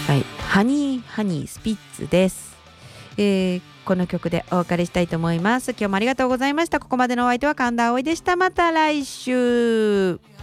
はい、ハニーハニースピッツです。この曲でお別れしたいと思います。今日もありがとうございました。ここまでのお相手は神田葵でした。また来週。